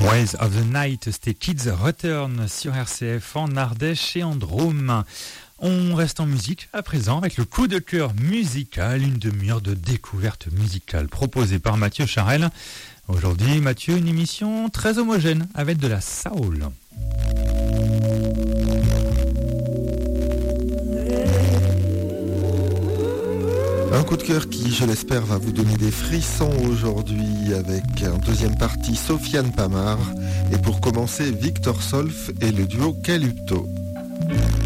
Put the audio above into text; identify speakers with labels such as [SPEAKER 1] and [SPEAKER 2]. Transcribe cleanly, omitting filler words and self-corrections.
[SPEAKER 1] Ways of the Night, c'était Kids Return sur RCF en Ardèche et en Drôme. On reste en musique à présent avec le coup de cœur musical, une demi-heure de découverte musicale proposée par Mathieu Charel. Aujourd'hui, Mathieu, une émission très homogène avec de la soul.
[SPEAKER 2] Un coup de cœur qui, je l'espère, va vous donner des frissons aujourd'hui avec en deuxième partie Sofiane Pamar et pour commencer Victor Solf et le duo Calypto.